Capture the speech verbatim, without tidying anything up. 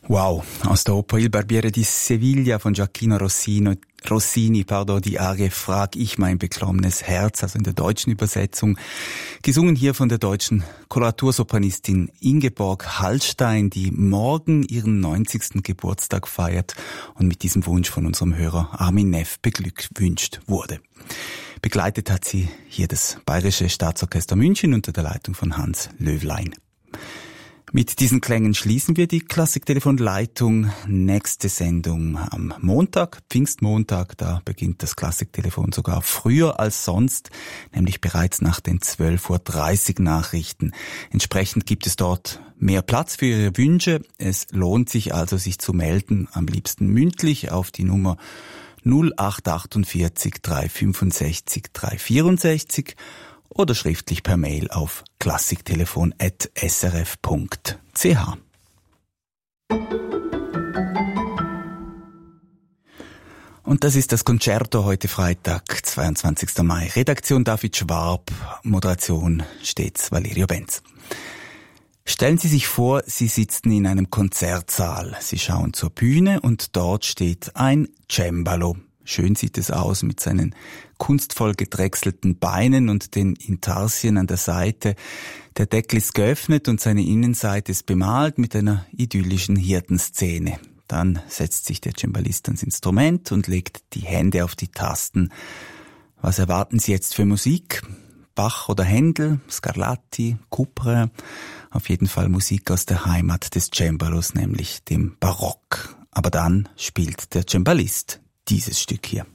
Wow, aus der Oper Il Barbiere di Sevilla von Gioacchino Rossini, Rossini, pardon, die Arie Frag ich mein beklommenes Herz, also in der deutschen Übersetzung, gesungen hier von der deutschen Koloratursopranistin Ingeborg Hallstein, die morgen ihren neunzigsten Geburtstag feiert und mit diesem Wunsch von unserem Hörer Armin Neff beglückwünscht wurde. Begleitet hat sie hier das Bayerische Staatsorchester München unter der Leitung von Hans Löwlein. Mit diesen Klängen schließen wir die Klassiktelefon-Leitung. Nächste Sendung am Montag, Pfingstmontag, da beginnt das Klassiktelefon sogar früher als sonst, nämlich bereits nach den zwölf Uhr dreißig Nachrichten. Entsprechend gibt es dort mehr Platz für Ihre Wünsche. Es lohnt sich also, sich zu melden, am liebsten mündlich auf die Nummer null acht achtundvierzig drei fünfundsechzig drei vierundsechzig oder schriftlich per Mail auf klassiktelefon at s r f punkt c h. Und das ist das Concerto heute Freitag, zweiundzwanzigsten Mai. Redaktion David Schwab, Moderation stets Valerio Benz. Stellen Sie sich vor, Sie sitzen in einem Konzertsaal. Sie schauen zur Bühne und dort steht ein Cembalo. Schön sieht es aus mit seinen kunstvoll gedrechselten Beinen und den Intarsien an der Seite. Der Deckel ist geöffnet und seine Innenseite ist bemalt mit einer idyllischen Hirtenszene. Dann setzt sich der Cembalist ans Instrument und legt die Hände auf die Tasten. Was erwarten Sie jetzt für Musik? Bach oder Händel, Scarlatti, Couperin? Auf jeden Fall Musik aus der Heimat des Cembalos, nämlich dem Barock. Aber dann spielt der Cembalist dieses Stück hier.